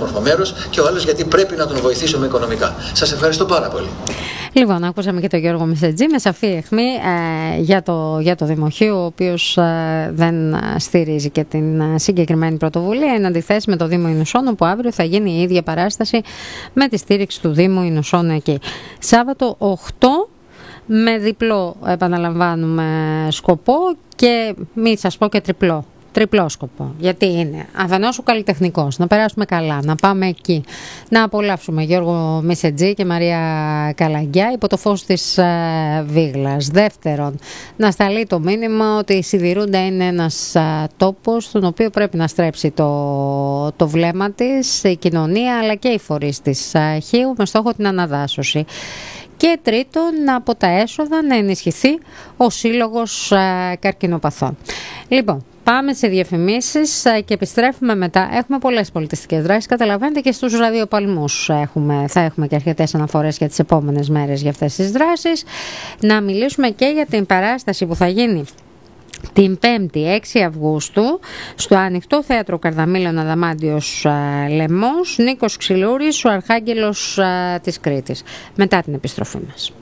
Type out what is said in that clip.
όμορφο μέρος και ο άλλος γιατί πρέπει να τον βοηθήσουμε οικονομικά. Σας ευχαριστώ πάρα πολύ. Λοιπόν, ακούσαμε και τον Γιώργο Μισετζή με σαφή αιχμή για το Δημοχείο, ο οποίος δεν στηρίζει και την συγκεκριμένη πρωτοβουλία, εν αντιθέσει με το Δήμο Ινουσώνου, που αύριο θα γίνει η ίδια παράσταση με τη στήριξη του Δήμου Ινουσώνου εκεί. Σάββατο 8 με διπλό, επαναλαμβάνουμε, σκοπό και μη σας πω και τριπλό σκοπό. Γιατί είναι αφενός ο καλλιτεχνικός, να περάσουμε καλά, να πάμε εκεί, να απολαύσουμε Γιώργο Μισετζή και Μαρία Καλαγκιά υπό το φως της Βίγλας. Δεύτερον, να σταλεί το μήνυμα ότι η Σιδηρούντα είναι ένας τόπος στον οποίο πρέπει να στρέψει το βλέμμα της, η κοινωνία αλλά και οι φορείς της Χίου με στόχο την αναδάσωση. Και τρίτον, από τα έσοδα να ενισχυθεί ο Σύλλογος Καρκινοπαθών. Λοιπόν, πάμε σε διαφημίσεις και επιστρέφουμε μετά. Έχουμε πολλές πολιτιστικές δράσεις. Καταλαβαίνετε, και στους ραδιοπαλμούς θα έχουμε και αρκετές αναφορές για τις επόμενες μέρες για αυτές τις δράσεις. Να μιλήσουμε και για την παράσταση που θα γίνει την 5η 6 Αυγούστου στο Ανοιχτό Θέατρο Καρδαμήλων Αδαμάντιος Λεμός, Νίκος Ξυλούρης, ο Αρχάγγελος της Κρήτης. Μετά την επιστροφή μας.